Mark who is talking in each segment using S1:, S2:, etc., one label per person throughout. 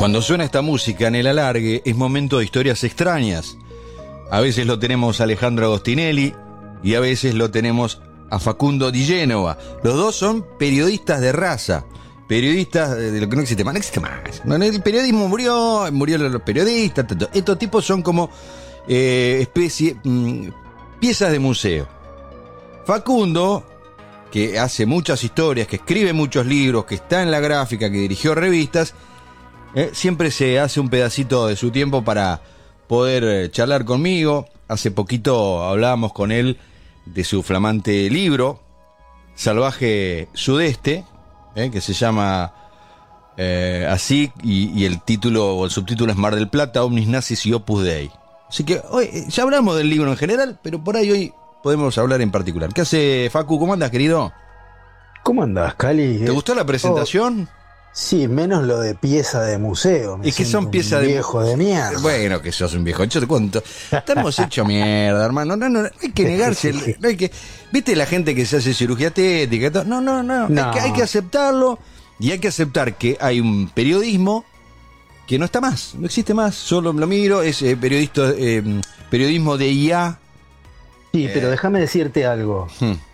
S1: Cuando suena esta música en el alargue, es momento de historias extrañas. A veces lo tenemos a Alejandro Agostinelli y a veces lo tenemos a Facundo Di Génova. Los dos son periodistas de raza, periodistas de lo que no existe más. No existe más. No, el periodismo murieron los periodistas. Estos tipos son como piezas de museo. Facundo, que hace muchas historias, que escribe muchos libros, que está en la gráfica, que dirigió revistas, siempre se hace un pedacito de su tiempo para poder charlar conmigo. Hace poquito hablábamos con él de su flamante libro, Salvaje Sudeste, que se llama así, y el título o el subtítulo es Mar del Plata, Omnis Nazis y Opus Dei. Así que hoy ya hablamos del libro en general, pero por ahí hoy podemos hablar en particular. ¿Qué hace, Facu? ¿Cómo andas, querido?
S2: ¿Cómo andás, Cali?
S1: ¿Te gustó la presentación?
S2: Sí, menos lo de pieza de museo.
S1: Es que son piezas de
S2: viejo de mierda.
S1: Bueno, que sos un viejo. Yo te cuento. Estamos hechos mierda, hermano. No hay que negarse. No hay que... ¿Viste la gente que se hace cirugía estética? No. Hay que aceptarlo. Y hay que aceptar que hay un periodismo que no está más. No existe más. Solo lo miro. Es periodismo de IA.
S2: Sí, pero déjame decirte algo.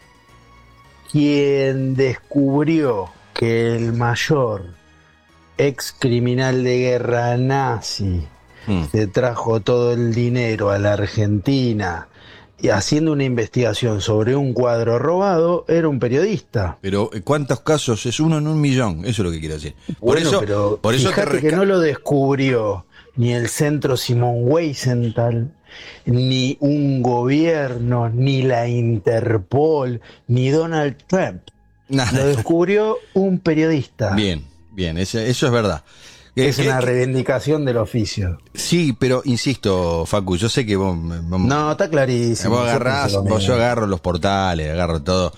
S2: Quien descubrió que el mayor ex criminal de guerra nazi se trajo todo el dinero a la Argentina y haciendo una investigación sobre un cuadro robado, era un periodista.
S1: Pero ¿cuántos casos? Es uno en 1.000.000. Eso es lo que quiero decir.
S2: Por eso fíjate que no lo descubrió ni el Centro Simón Wiesenthal, ni un gobierno, ni la Interpol, ni Donald Trump. Lo descubrió un periodista.
S1: Bien, eso es verdad.
S2: Es una reivindicación del oficio.
S1: Sí, pero insisto, Facu, yo sé que vos...
S2: No, está clarísimo.
S1: Vos agarrás, yo agarro los portales, agarro todo.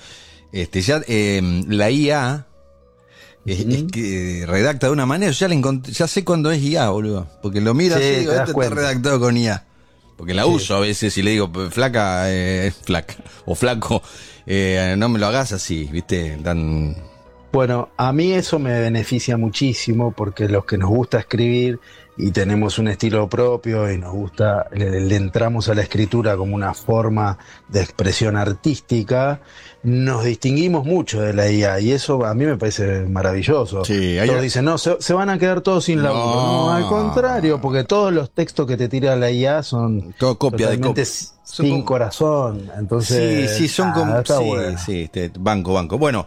S1: La IA es que redacta de una manera, ya sé cuándo es IA, boludo. Porque lo miro así, digo, esto está redactado con IA. Porque la uso a veces y le digo, flaca o flaco, no me lo hagas así, ¿viste?
S2: Bueno, a mí eso me beneficia muchísimo porque los que nos gusta escribir y tenemos un estilo propio y nos gusta, le entramos a la escritura como una forma de expresión artística, nos distinguimos mucho de la IA y eso a mí me parece maravilloso. Sí, todos dicen, no, se van a quedar todos sin laburo. No, al contrario, porque todos los textos que te tira la IA son
S1: todo copia
S2: totalmente sin corazón. Entonces,
S1: sí, son como...
S2: Bueno.
S1: Banco. Bueno,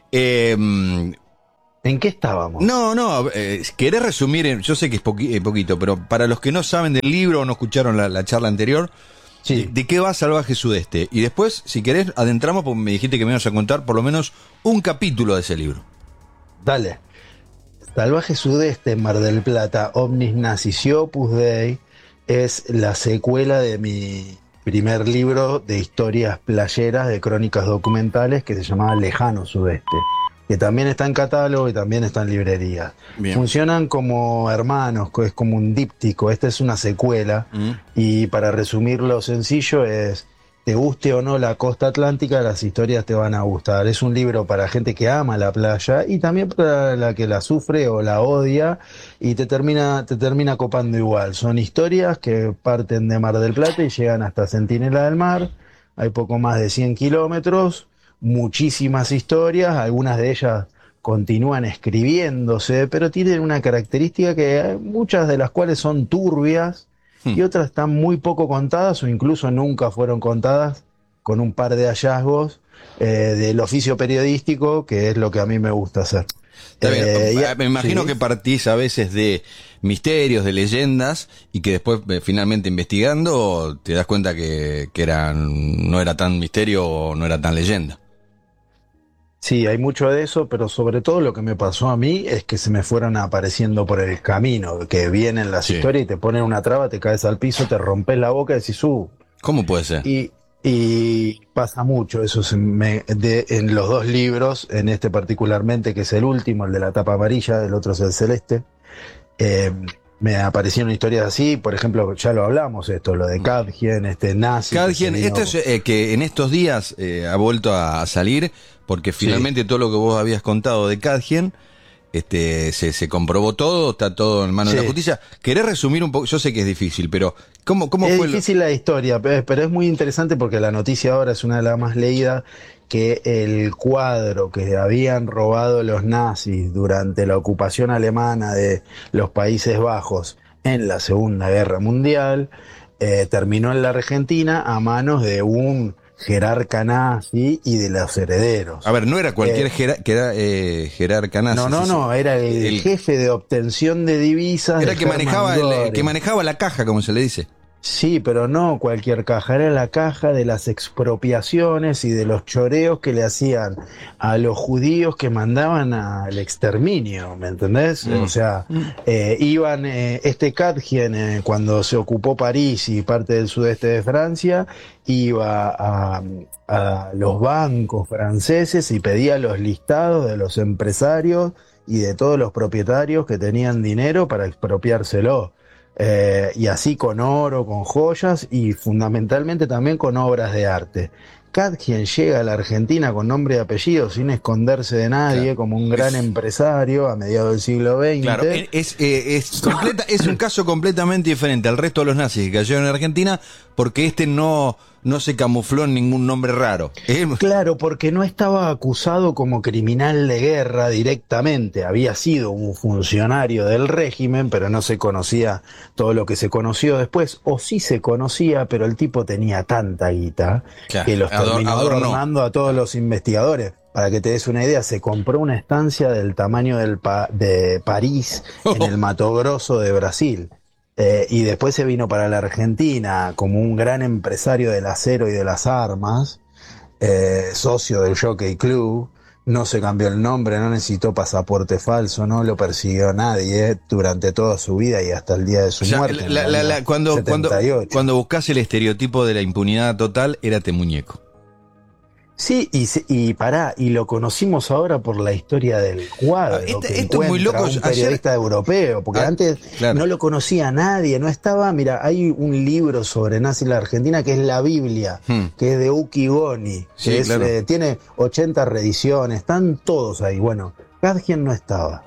S2: ¿en qué estábamos?
S1: No, querés resumir, yo sé que es poquito, pero para los que no saben del libro o no escucharon la charla anterior, sí. ¿De qué va Salvaje Sudeste? Y después, si querés, adentramos, porque me dijiste que me ibas a contar por lo menos un capítulo de ese libro.
S2: Dale. Salvaje Sudeste, Mar del Plata, Omnis Nazis y Opus Dei es la secuela de mi primer libro de historias playeras, de crónicas documentales, que se llamaba Lejano Sudeste, que también está en catálogo y también está en librerías. Bien. Funcionan como hermanos, es como un díptico. Esta es una secuela y para resumirlo sencillo es, te guste o no la costa atlántica, las historias te van a gustar. Es un libro para gente que ama la playa y también para la que la sufre o la odia y te termina copando igual. Son historias que parten de Mar del Plata y llegan hasta Centinela del Mar. Hay poco más de 100 kilómetros, muchísimas historias, algunas de ellas continúan escribiéndose, pero tienen una característica que muchas de las cuales son turbias y otras están muy poco contadas o incluso nunca fueron contadas, con un par de hallazgos del oficio periodístico, que es lo que a mí me gusta hacer.
S1: Me imagino que partís a veces de misterios, de leyendas, y que después finalmente investigando te das cuenta que no era tan misterio o no era tan leyenda.
S2: Sí, hay mucho de eso, pero sobre todo lo que me pasó a mí es que se me fueron apareciendo por el camino, que vienen las historias y te ponen una traba, te caes al piso, te rompes la boca y decís,
S1: ¿cómo puede ser?
S2: Y pasa mucho eso en los dos libros, en este particularmente, que es el último, el de la tapa amarilla, el otro es el celeste. Me aparecieron historias así, por ejemplo, ya lo hablamos esto, lo de Kadhien, nazi.
S1: Kadhien, esto es que en estos días ha vuelto a salir, porque finalmente todo lo que vos habías contado de Kadhien se comprobó todo, está todo en manos de la
S2: Sí.
S1: justicia. ¿Querés resumir un poco? Yo sé que es difícil, pero ¿cómo
S2: Es
S1: fue?
S2: difícil la historia, pero es muy interesante porque la noticia ahora es una de las más leídas, que el cuadro que habían robado los nazis durante la ocupación alemana de los Países Bajos en la Segunda Guerra Mundial terminó en la Argentina a manos de un jerarca nazi y de los herederos.
S1: A ver, no era cualquier
S2: Eh,
S1: jerarca nazi.
S2: no, era el jefe de obtención de divisas.
S1: Era
S2: de
S1: el que manejaba
S2: Hermann
S1: el que
S2: Göring.
S1: manejaba la caja, como se le dice.
S2: Sí, pero no cualquier caja, era la caja de las expropiaciones y de los choreos que le hacían a los judíos que mandaban al exterminio, ¿me entendés? O sea, iban, Katgen, cuando se ocupó París y parte del sudeste de Francia, iba a los bancos franceses y pedía los listados de los empresarios y de todos los propietarios que tenían dinero para expropiárselo. Y así con oro, con joyas y fundamentalmente también con obras de arte. Katgen llega a la Argentina con nombre y apellido sin esconderse de nadie,
S1: Claro.
S2: como un gran empresario a mediados del siglo XX.
S1: Claro, es un caso completamente diferente al resto de los nazis que cayeron en Argentina, porque no se camufló en ningún nombre raro.
S2: Claro, porque no estaba acusado como criminal de guerra directamente, había sido un funcionario del régimen, pero no se conocía todo lo que se conoció después, o sí se conocía, pero el tipo tenía tanta guita
S1: Claro,
S2: que los terminó
S1: adornó.
S2: adornando a todos los investigadores. Para que te des una idea, se compró una estancia del tamaño de París en el Mato Grosso de Brasil. Y después se vino para la Argentina como un gran empresario del acero y de las armas, socio del Jockey Club. No se cambió el nombre, no necesitó pasaporte falso, no lo persiguió nadie durante toda su vida y hasta el día de su
S1: O sea,
S2: muerte. En el año
S1: cuando
S2: 78.
S1: buscas el estereotipo de la impunidad total, érate muñeco.
S2: Sí, y lo conocimos ahora por la historia del cuadro que
S1: esto es muy
S2: encuentra
S1: loco.
S2: un periodista europeo, porque antes
S1: claro.
S2: no lo conocía nadie, no estaba, mira, hay un libro sobre nazi la Argentina que es la Biblia, que es de Uki Goni,
S1: Sí,
S2: que es,
S1: claro.
S2: tiene 80 reediciones, están todos ahí. Bueno, Katgen no estaba.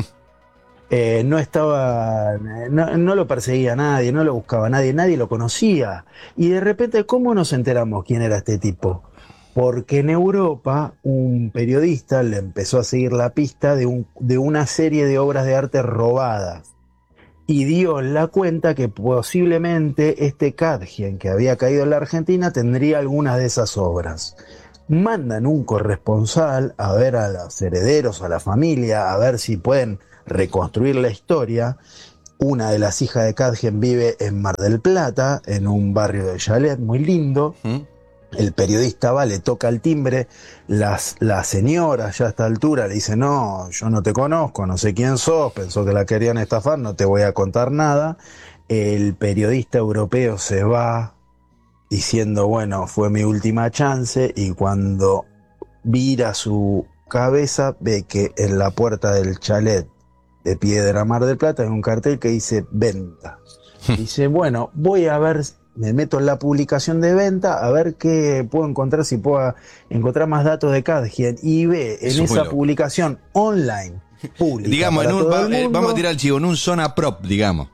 S2: No estaba, no lo perseguía nadie, no lo buscaba nadie, nadie lo conocía. Y de repente, ¿cómo nos enteramos quién era este tipo? Porque en Europa un periodista le empezó a seguir la pista de una serie de obras de arte robadas y dio en la cuenta que posiblemente este Katgen, que había caído en la Argentina, tendría algunas de esas obras. Mandan un corresponsal a ver a los herederos, a la familia, a ver si pueden reconstruir la historia. Una de las hijas de Katgen vive en Mar del Plata, en un barrio de chalet muy lindo. El periodista va, le toca el timbre, la señora ya a esta altura le dice: no, yo no te conozco, no sé quién sos, pensó que la querían estafar, no te voy a contar nada. El periodista europeo se va diciendo: bueno, fue mi última chance, y cuando vira su cabeza ve que en la puerta del chalet de Piedra Mar del Plata hay un cartel que dice venta. Dice: bueno, voy a ver, me meto en la publicación de venta a ver qué puedo encontrar, si puedo encontrar más datos de Katgen, y ve en esa publicación online pública,
S1: digamos,
S2: para todo el mundo,
S1: vamos a tirar el chivo, en un zona prop, digamos.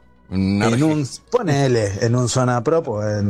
S2: Ponele en un zona prop o en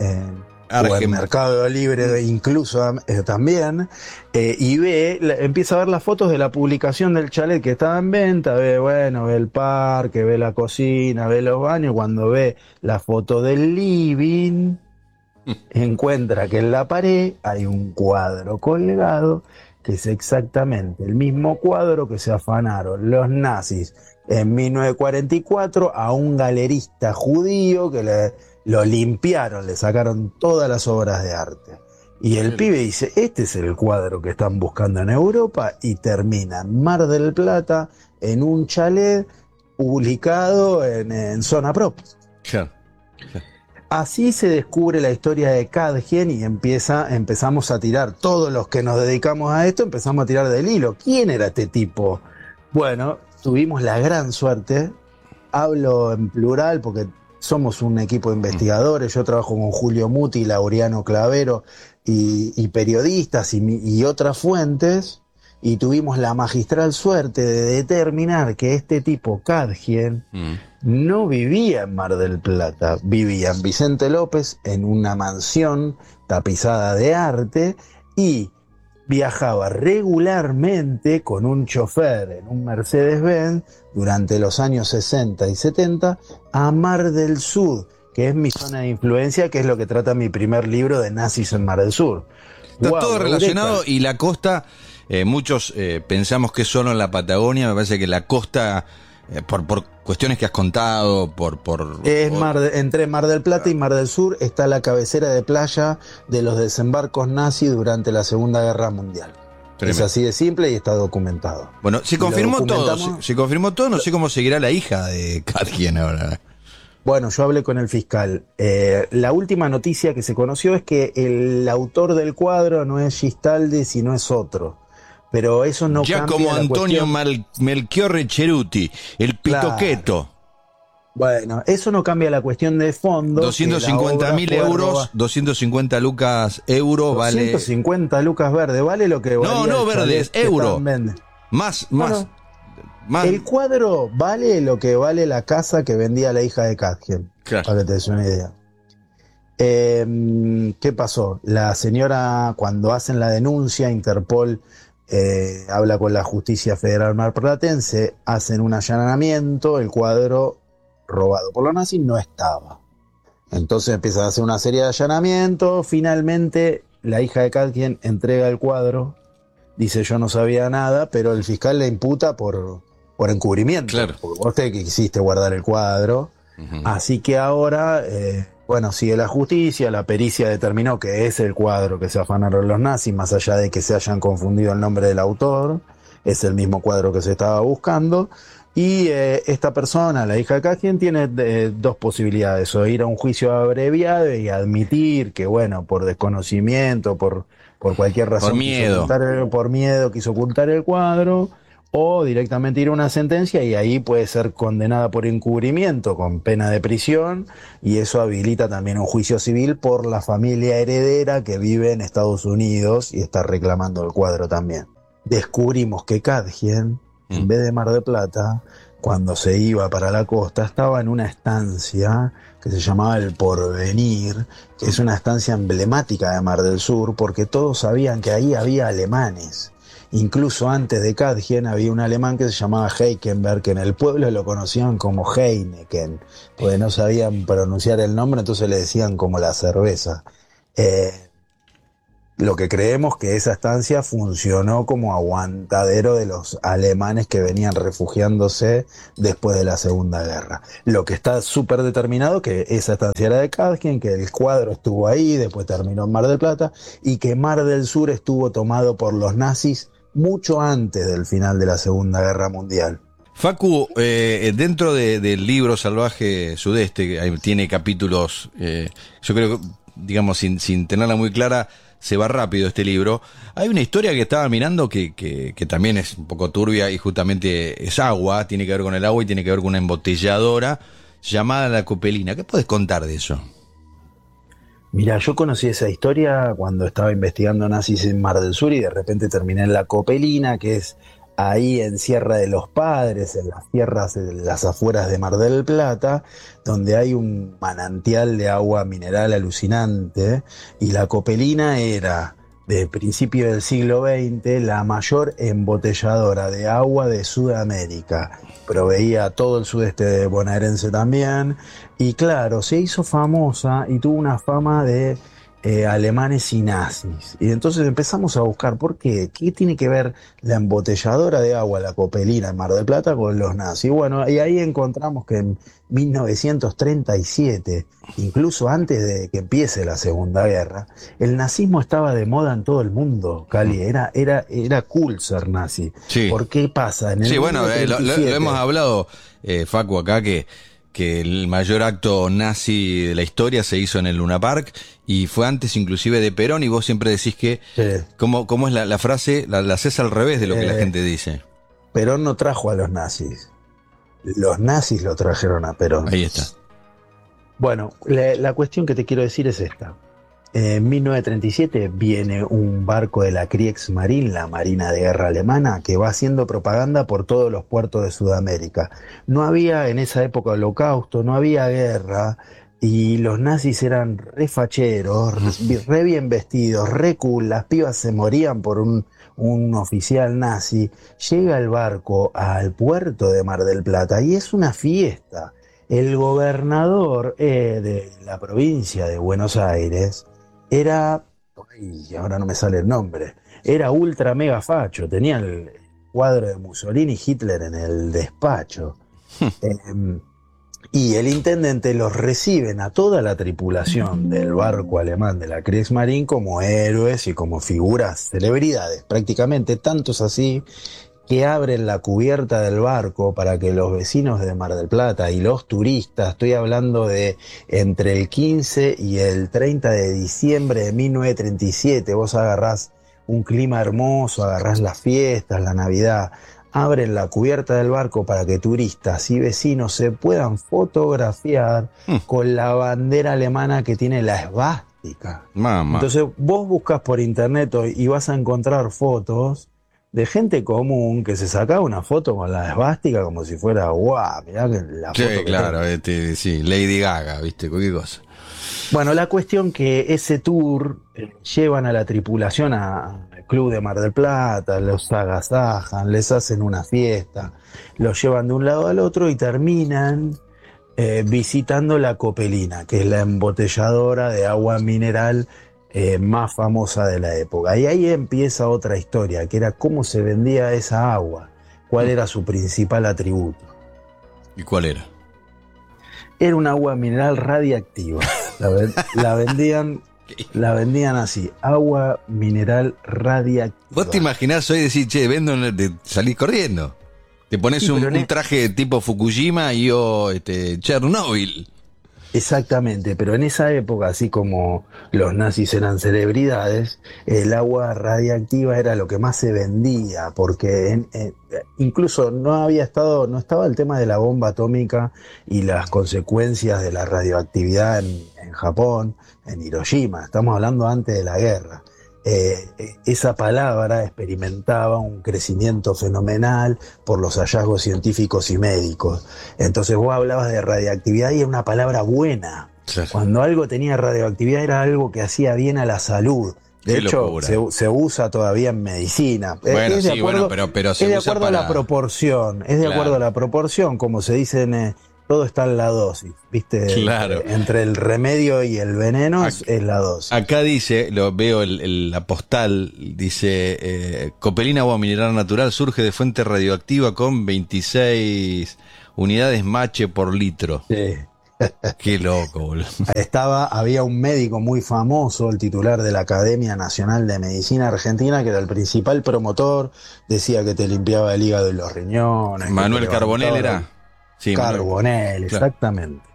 S2: Mercado Libre incluso también, y empieza a ver las fotos de la publicación del chalet que estaba en venta, ve el parque, ve la cocina, ve los baños. Cuando ve la foto del living, encuentra que en la pared hay un cuadro colgado que es exactamente el mismo cuadro que se afanaron los nazis en 1944 a un galerista judío que lo limpiaron, le sacaron todas las obras de arte. Y el pibe dice: este es el cuadro que están buscando en Europa, y termina en Mar del Plata, en un chalet publicado en Zona Prop.
S1: Claro.
S2: Así se descubre la historia de Katgen y empezamos a tirar, todos los que nos dedicamos a esto, empezamos a tirar del hilo. ¿Quién era este tipo? Bueno, tuvimos la gran suerte, hablo en plural porque somos un equipo de investigadores, yo trabajo con Julio Muti, Laureano Clavero y periodistas y otras fuentes, y tuvimos la magistral suerte de determinar que este tipo, Kadgien, no vivía en Mar del Plata, vivía en Vicente López en una mansión tapizada de arte y viajaba regularmente con un chofer en un Mercedes-Benz durante los años 60 y 70 a Mar del Sur, que es mi zona de influencia, que es lo que trata mi primer libro de nazis en Mar del Sur.
S1: Está
S2: Wow,
S1: todo relacionado.
S2: Eureka.
S1: Y la costa, muchos pensamos que es solo en la Patagonia. Me parece que la costa, por cuestiones que has contado,
S2: Entre Mar del Plata y Mar del Sur está la cabecera de playa de los desembarcos nazis durante la Segunda Guerra Mundial.
S1: Tremendo.
S2: Es así de simple y está documentado.
S1: Bueno, se
S2: Y lo
S1: confirmó todo.
S2: documentamos.
S1: Se confirmó todo. No sé cómo seguirá la hija de Kadgien ahora.
S2: Bueno, yo hablé con el fiscal. La última noticia que se conoció es que el autor del cuadro no es Gistaldi, sino es otro. Pero eso no cambia
S1: Giacomo
S2: la
S1: Antonio
S2: cuestión.
S1: Melchiorre Ceruti, el Pitoqueto.
S2: Bueno, eso no cambia la cuestión de fondo.
S1: 250.000 euros, 250 lucas euro, vale.
S2: 250 lucas verde, vale lo que vale.
S1: No, verdes, euro. Más.
S2: Bueno, el cuadro vale lo que vale la casa que vendía la hija de Kadgien.
S1: Claro.
S2: Para que te des una idea. ¿Qué pasó? La señora, cuando hacen la denuncia, Interpol habla con la Justicia Federal Marplatense, hacen un allanamiento, el cuadro robado por los nazis no estaba. Entonces empiezan a hacer una serie de allanamientos, finalmente la hija de Kadgien entrega el cuadro, dice yo no sabía nada, pero el fiscal le imputa por encubrimiento,
S1: claro,
S2: porque vos te quisiste guardar el cuadro. Así que ahora, sigue la justicia, la pericia determinó que es el cuadro que se afanaron los nazis, más allá de que se hayan confundido el nombre del autor, es el mismo cuadro que se estaba buscando, y esta persona, la hija de Kadgien, tiene dos posibilidades, o ir a un juicio abreviado y admitir que, por desconocimiento, por cualquier razón, por miedo quiso ocultar el cuadro, o directamente ir a una sentencia y ahí puede ser condenada por encubrimiento con pena de prisión, y eso habilita también un juicio civil por la familia heredera que vive en Estados Unidos y está reclamando el cuadro también. Descubrimos que Kadgien, en vez de Mar del Plata, cuando se iba para la costa, estaba en una estancia que se llamaba El Porvenir, que es una estancia emblemática de Mar del Sur, porque todos sabían que ahí había alemanes. Incluso antes de Kadgien había un alemán que se llamaba Heikenberg, que en el pueblo lo conocían como Heineken, porque no sabían pronunciar el nombre, entonces le decían como la cerveza. Lo que creemos que esa estancia funcionó como aguantadero de los alemanes que venían refugiándose después de la Segunda Guerra. Lo que está súper determinado que esa estancia era de Kadgien, que el cuadro estuvo ahí, después terminó en Mar del Plata, y que Mar del Sur estuvo tomado por los nazis mucho antes del final de la Segunda Guerra Mundial.
S1: Facu, dentro del libro Salvaje Sudeste, que tiene capítulos, yo creo que, digamos, sin tenerla muy clara, se va rápido este libro. Hay una historia que estaba mirando que también es un poco turbia y justamente es agua, tiene que ver con el agua y tiene que ver con una embotelladora llamada La Copelina. ¿Qué puedes contar de eso?
S2: Mira, yo conocí esa historia cuando estaba investigando nazis en Mar del Sur y de repente terminé en La Copelina, que es ahí en Sierra de los Padres, en las tierras de las afueras de Mar del Plata, donde hay un manantial de agua mineral alucinante, y La Copelina era, de principio del siglo XX, la mayor embotelladora de agua de Sudamérica. Proveía a todo el sudeste bonaerense también, y claro, se hizo famosa y tuvo una fama de alemanes y nazis. Y entonces empezamos a buscar por qué tiene que ver la embotelladora de agua, La Copelina en Mar del Plata, con los nazis. Bueno, y ahí encontramos que en 1937, incluso antes de que empiece la Segunda Guerra, el nazismo estaba de moda en todo el mundo, Cali. Era cool ser nazi.
S1: Sí.
S2: ¿Por qué pasa? En el
S1: Lo hemos hablado, Facu, acá que el mayor acto nazi de la historia se hizo en el Luna Park y fue antes inclusive de Perón, y vos siempre decís que ¿cómo es la frase? La haces al revés de lo que la gente dice.
S2: Perón no trajo a los nazis, los nazis lo trajeron a Perón.
S1: Ahí está.
S2: Bueno, la cuestión que te quiero decir es esta. En 1937 viene un barco de la Kriegsmarine, la Marina de Guerra Alemana, que va haciendo propaganda por todos los puertos de Sudamérica. No había en esa época holocausto, no había guerra, y los nazis eran re facheros, re bien vestidos, re cool, las pibas se morían por un oficial nazi. Llega el barco al puerto de Mar del Plata y es una fiesta. El gobernador de la provincia de Buenos Aires era, ay, ahora no me sale el nombre, era ultra mega facho, tenía el cuadro de Mussolini y Hitler en el despacho. Y el intendente los reciben a toda la tripulación del barco alemán de la Kriegsmarine como héroes y como figuras, celebridades, prácticamente tantos así que abren la cubierta del barco para que los vecinos de Mar del Plata y los turistas, estoy hablando de entre el 15 y el 30 de diciembre de 1937, vos agarrás un clima hermoso, agarrás las fiestas, la Navidad, abren la cubierta del barco para que turistas y vecinos se puedan fotografiar con la bandera alemana que tiene la esvástica.
S1: Mamá.
S2: Entonces vos buscas por internet y vas a encontrar fotos de gente común que se sacaba una foto con la esvástica como si fuera, guau, mirá que la foto.
S1: Sí, claro, sí, Lady Gaga, viste, cualquier cosa.
S2: Bueno, la cuestión que ese tour llevan a la tripulación al club de Mar del Plata, los agasajan, les hacen una fiesta, los llevan de un lado al otro y terminan visitando la Copelina, que es la embotelladora de agua mineral más famosa de la época. Y ahí empieza otra historia, que era cómo se vendía esa agua, cuál era su principal atributo.
S1: ¿Y cuál era?
S2: Era un agua mineral radiactiva. La vendían así, agua mineral radiactiva.
S1: ¿Vos te imaginás hoy decir, che, vendo, salís corriendo? Te pones un traje tipo Fukushima y yo, Chernobyl.
S2: Exactamente, pero en esa época, así como los nazis eran celebridades, el agua radiactiva era lo que más se vendía, porque incluso no estaba el tema de la bomba atómica y las consecuencias de la radioactividad en Japón, en Hiroshima, estamos hablando antes de la guerra. Esa palabra experimentaba un crecimiento fenomenal por los hallazgos científicos y médicos. Entonces vos hablabas de radiactividad y era una palabra buena. Claro. Cuando algo tenía radioactividad era algo que hacía bien a la salud. De hecho, se usa todavía en medicina.
S1: Bueno, sí, bueno, pero se
S2: es de
S1: usa
S2: acuerdo a la proporción. Es de acuerdo a la proporción, como se dice en... todo está en la dosis, ¿viste?
S1: Claro.
S2: Entre el remedio y el veneno es la dosis.
S1: Acá dice, lo veo la postal, dice, Copelina agua mineral natural surge de fuente radioactiva con 26 unidades Mache por litro.
S2: Sí.
S1: Qué loco, boludo.
S2: Había un médico muy famoso, el titular de la Academia Nacional de Medicina Argentina, que era el principal promotor, decía que te limpiaba el hígado y los riñones.
S1: Manuel Carbonell era.
S2: Sí, Carbonell, exactamente.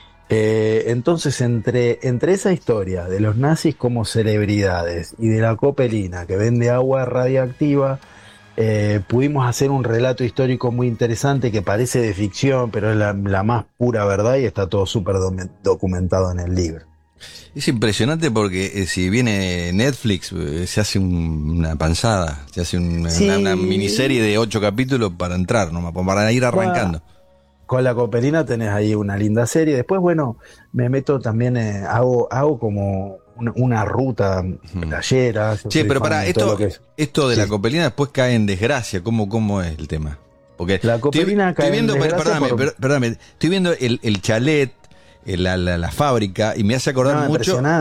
S2: Entonces, entre esa historia de los nazis como celebridades y de la Copelina que vende agua radiactiva, pudimos hacer un relato histórico muy interesante que parece de ficción, pero es la más pura verdad y está todo súper documentado en el libro.
S1: Es impresionante porque si viene Netflix se hace una panzada, se hace una miniserie de 8 capítulos para entrar, nomás, para ir arrancando.
S2: Con la Copelina tenés ahí una linda serie. Después, bueno, me meto también, hago como una ruta playera.
S1: Sí, pero para esto de la Copelina después cae en desgracia. ¿Cómo es el tema? Porque
S2: la Copelina cae en desgracia.
S1: Perdóname, estoy viendo el chalet, la fábrica, y me hace acordar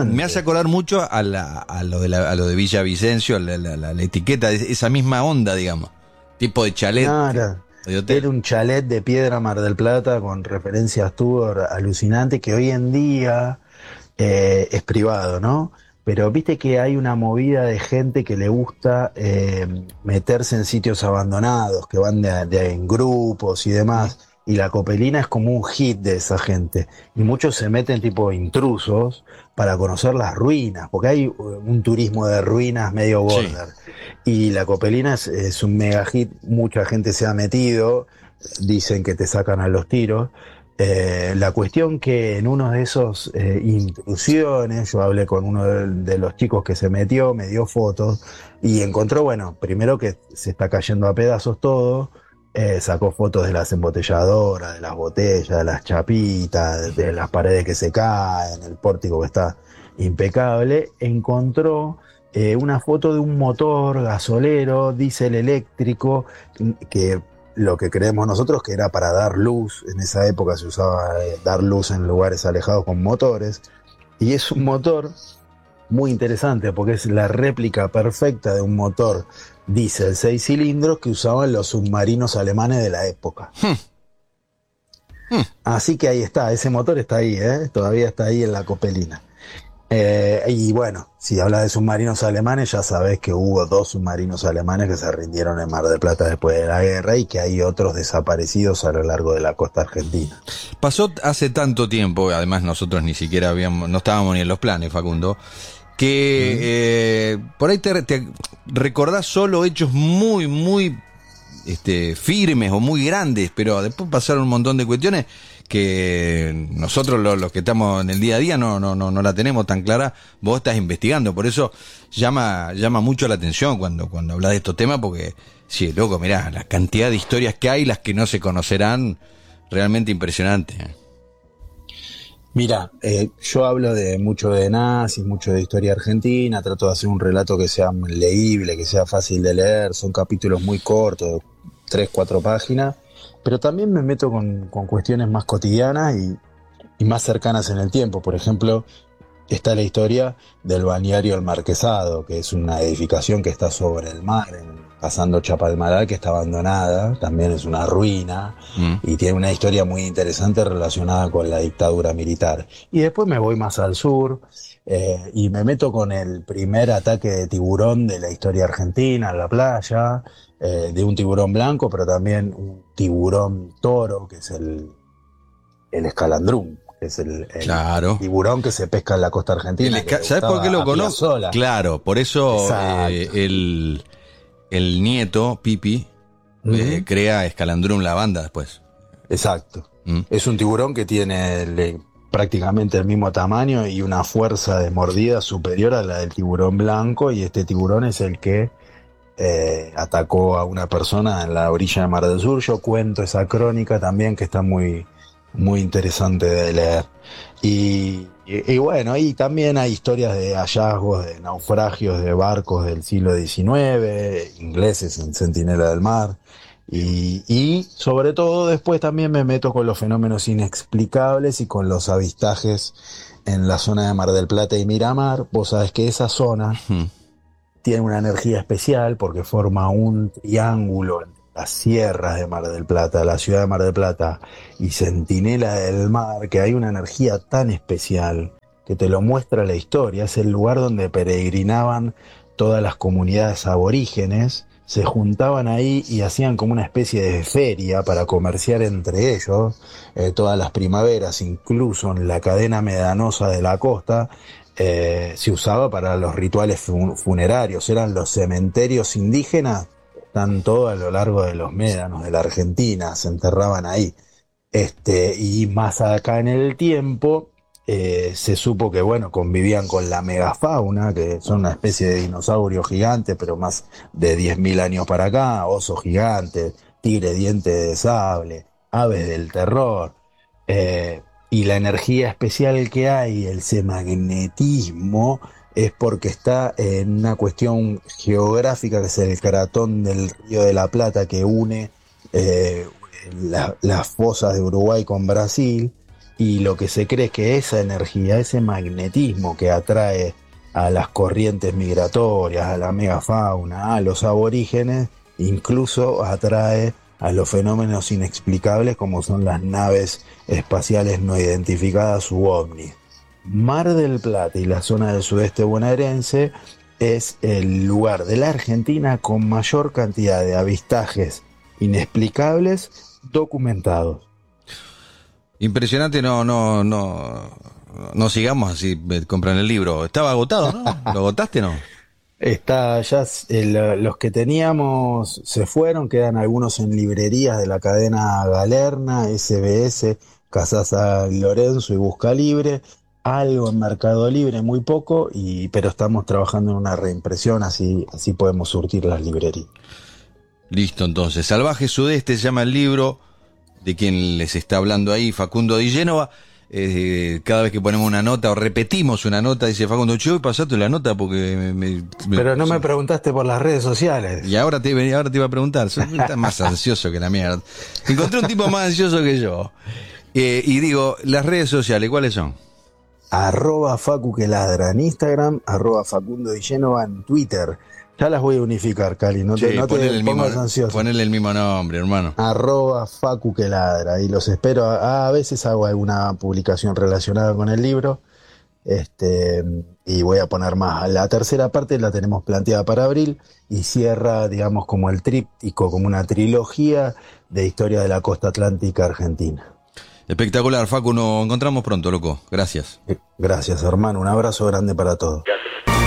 S1: mucho a lo de Villavicencio, a la etiqueta, esa misma onda, digamos. Tipo de chalet.
S2: Claro. Era un chalet de piedra Mar del Plata con referencias Tudor alucinantes que hoy en día es privado, ¿no? Pero viste que hay una movida de gente que le gusta meterse en sitios abandonados, que van en grupos y demás, y la Copelina es como un hit de esa gente. Y muchos se meten tipo intrusos para conocer las ruinas, porque hay un turismo de ruinas medio border. Sí. Y la Copelina es un mega hit, mucha gente se ha metido, dicen que te sacan a los tiros. La cuestión que en uno de esos intrusiones, yo hablé con uno de los chicos que se metió, me dio fotos y encontró, bueno, primero que se está cayendo a pedazos todo, sacó fotos de las embotelladoras, de las botellas, de las chapitas, de las paredes que se caen, el pórtico que está impecable, encontró una foto de un motor gasolero, diésel eléctrico, que lo que creemos nosotros que era para dar luz. En esa época se usaba dar luz en lugares alejados con motores, y es un motor muy interesante porque es la réplica perfecta de un motor diésel 6 cilindros que usaban los submarinos alemanes de la época. Así que ahí está, ese motor está ahí, todavía está ahí en la Copelina. Y bueno, si hablas de submarinos alemanes, ya sabés que hubo 2 submarinos alemanes que se rindieron en Mar del Plata después de la guerra y que hay otros desaparecidos a lo largo de la costa argentina.
S1: Pasó hace tanto tiempo, además nosotros ni siquiera no estábamos ni en los planes, Facundo, que por ahí te recordás solo hechos muy, muy firmes o muy grandes, pero después pasaron un montón de cuestiones que nosotros los que estamos en el día a día no la tenemos tan clara. Vos estás investigando, por eso llama mucho la atención cuando hablas de estos temas, porque sí, loco, mirá, la cantidad de historias que hay, las que no se conocerán, realmente impresionante.
S2: Mira, yo hablo de mucho de nazis, mucho de historia argentina, trato de hacer un relato que sea leíble, que sea fácil de leer, son capítulos muy cortos, 3-4 páginas, pero también me meto con cuestiones más cotidianas y más cercanas en el tiempo. Por ejemplo, está la historia del balneario El Marquesado, que es una edificación que está sobre el mar, pasando Chapalmalal, que está abandonada, también es una ruina, y tiene una historia muy interesante relacionada con la dictadura militar. Y después me voy más al sur, y me meto con el primer ataque de tiburón de la historia argentina en la playa, de un tiburón blanco, pero también un tiburón toro, que es el escalandrún. Es el
S1: claro,
S2: tiburón que se pesca en la costa argentina.
S1: ¿Sabes por qué lo conozco? Claro, por eso el nieto, Pipi, crea Escalandrum, la banda después.
S2: Exacto. Es un tiburón que tiene prácticamente el mismo tamaño y una fuerza de mordida superior a la del tiburón blanco, y este tiburón es el que atacó a una persona en la orilla de Mar del Sur. Yo cuento esa crónica también, que está muy, muy interesante de leer. Y bueno, y también hay historias de hallazgos, de naufragios de barcos del siglo XIX, ingleses en Centinela del Mar. Y sobre todo después también me meto con los fenómenos inexplicables y con los avistajes en la zona de Mar del Plata y Miramar. Vos sabés que esa zona tiene una energía especial porque forma un triángulo entre las sierras de Mar del Plata, la ciudad de Mar del Plata y Centinela del Mar, que hay una energía tan especial que te lo muestra la historia. Es el lugar donde peregrinaban todas las comunidades aborígenes, se juntaban ahí y hacían como una especie de feria para comerciar entre ellos todas las primaveras. Incluso en la cadena medanosa de la costa se usaba para los rituales funerarios. Eran los cementerios indígenas, están todos a lo largo de los médanos de la Argentina, se enterraban ahí. Y más acá en el tiempo se supo que, bueno, convivían con la megafauna, que son una especie de dinosaurio gigante, pero más de 10.000 años para acá, oso gigante, tigre diente de sable, aves del terror, y la energía especial que hay, ese magnetismo, es porque está en una cuestión geográfica, que es el cratón del Río de la Plata, que une las fosas de Uruguay con Brasil, y lo que se cree es que esa energía, ese magnetismo que atrae a las corrientes migratorias, a la megafauna, a los aborígenes, incluso atrae a los fenómenos inexplicables como son las naves espaciales no identificadas u ovnis. Mar del Plata y la zona del sudeste bonaerense es el lugar de la Argentina con mayor cantidad de avistajes inexplicables documentados.
S1: Impresionante, no sigamos así, compran el libro. Estaba agotado, ¿no? ¿Lo agotaste, no?
S2: Está ya, los que teníamos se fueron, quedan algunos en librerías de la cadena Galerna, SBS Casa San Lorenzo y Busca Libre, algo en Mercado Libre, muy poco, pero estamos trabajando en una reimpresión, así podemos surtir las librerías.
S1: Listo, entonces. Salvaje Sudeste se llama el libro de quien les está hablando ahí, Facundo Di Génova. Cada vez que ponemos una nota o repetimos una nota, dice Facundo, che, hoy pasaste la nota porque
S2: Pero no me preguntaste por las redes sociales.
S1: Y ahora te iba a preguntar, estás más ansioso que la mierda. Encontré un tipo más ansioso que yo. Y digo, las redes sociales, ¿cuáles son?
S2: @Facu que ladra en Instagram, @Facundo Di Génova en Twitter. Ya las voy a unificar, Cali, no te pongas ansioso.
S1: Ponele el mismo nombre, hermano.
S2: @Facu que ladra, y los espero. A veces hago alguna publicación relacionada con el libro, y voy a poner más. La tercera parte la tenemos planteada para abril y cierra, digamos, como el tríptico, como una trilogía de historia de la costa atlántica argentina.
S1: Espectacular, Facu, nos encontramos pronto, loco. Gracias.
S2: Gracias, hermano. Un abrazo grande para todos.
S3: Gracias.